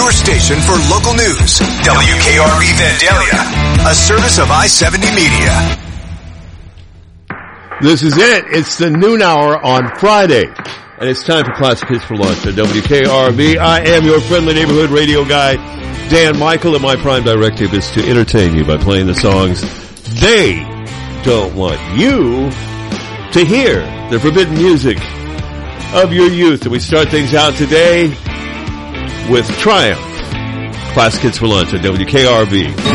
your station for local news. WKRB Vandalia, a service of I-70 Media. This is it. It's the noon hour on Friday. And it's time for Classic Hits for Lunch at WKRB. I am your friendly neighborhood radio guy, Dan Michael, and my prime directive is to entertain you by playing the songs they don't want you to hear. The forbidden music of your youth. And we start things out today with Triumph. Classic Hits for Lunch at WKRB.